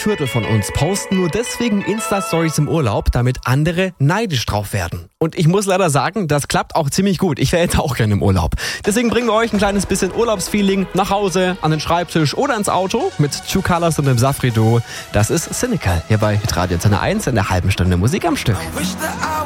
3/4 von uns posten nur deswegen Insta-Stories im Urlaub, damit andere neidisch drauf werden. Und ich muss leider sagen, das klappt auch ziemlich gut. Ich wäre jetzt auch gerne im Urlaub. Deswegen bringen wir euch ein kleines bisschen Urlaubsfeeling nach Hause, an den Schreibtisch oder ins Auto mit Two Colors und dem Safri Duo. Das ist Cynical hier bei Hitradio Antenne 1 in der halben Stunde Musik am Stück.